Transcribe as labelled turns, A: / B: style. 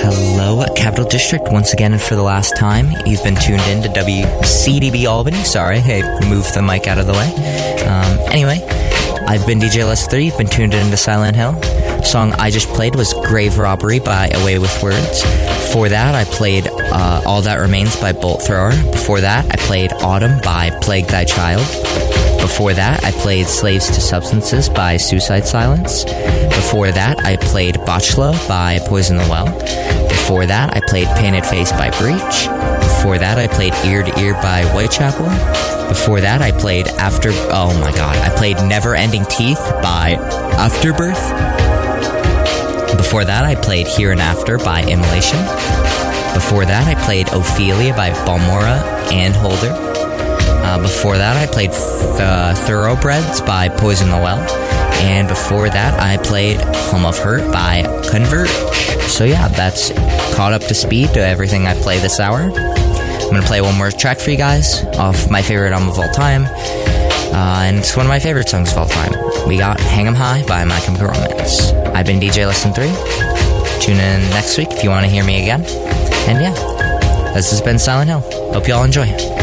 A: Hello, Capital District, once again and for the last time. You've been tuned in to WCDB Albany. Sorry, I moved the mic out of the way. Anyway, I've been DJ Les3. You've been tuned in to Silent Hill. The song I just played was Grave Robbery by Away With Words. Before that, I played All That Remains by Bolt Thrower. Before that, I played Autumn by Plague Thy Child. Before that, I played Slaves to Substances by Suicide Silence. Before that, I played Botchlo by Poison the Well. Before that, I played Painted Face by Breach. Before that, I played Ear to Ear by Whitechapel. Before that, I played I played Never Ending Teeth by Afterbirth. Before that, I played Here and After by Immolation. Before that, I played Ophelia by Balmora and Holder. Before that, I played Thoroughbreds by Poison the Well. And before that, I played Home of Hurt by Converge. So yeah, that's caught up to speed to everything I play this hour. I'm going to play one more track for you guys off my favorite album of all time. And it's one of my favorite songs of all time. We got Hang 'Em High by My Chemical Romance. I've been DJ Lesson 3. Tune in next week if you want to hear me again. And yeah, this has been Silent Hill. Hope you all enjoy.